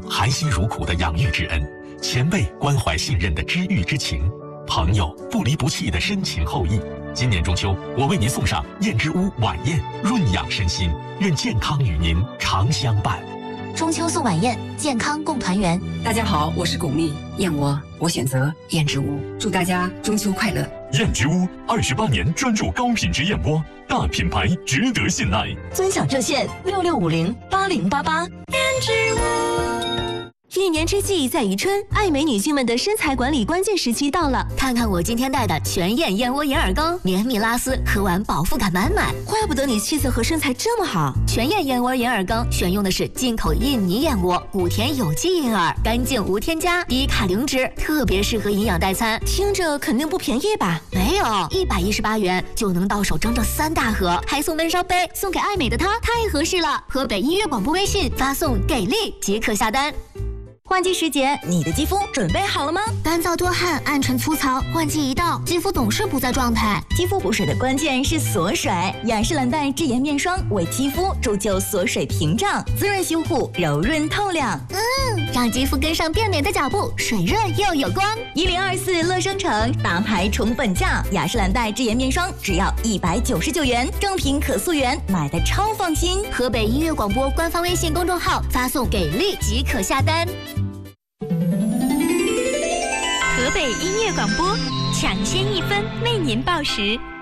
含辛茹苦的养育之恩，前辈关怀信任的知遇之情，朋友不离不弃的深情厚谊。今年中秋，我为您送上燕之屋晚宴，润养身心，愿健康与您常相伴。 中秋送晚宴，健康共团圆。 大家好，我是巩俐，燕窝我选择燕之屋，祝大家中秋快乐。 燕之屋28年专注高品质燕窝，大品牌值得信赖。 尊享热线66508088。 燕之屋。一年之计在于春，爱美女性们的身材管理关键时期到了。 看看我今天带的全燕燕窝银耳羹，绵密拉丝，喝完饱腹感满满。 怪不得你气色和身材这么好。 全燕燕窝银耳羹选用的是进口印尼燕窝，谷田有机银耳，干净无添加，低卡零脂，特别适合营养代餐。 听着肯定不便宜吧？ 没有，118元就能到手整整3大盒，还送温烧杯，送给爱美的她太合适了。河北音乐广播微信发送给力即可下单。 换季时节，你的肌肤准备好了吗？ 干燥多汗、暗沉粗糙，换季一到，肌肤总是不在状态。 肌肤补水的关键是锁水，雅诗兰黛智妍面霜为肌肤铸就锁水屏障，滋润修护，柔润透亮。 让肌肤跟上变美的脚步，水润又有光。 1024乐生城大牌宠粉价，雅诗兰黛智妍面霜只要199元，正品可溯源，买的超放心。 河北音乐广播官方微信公众号发送给力即可下单。 河北音乐广播抢先1分为您报时。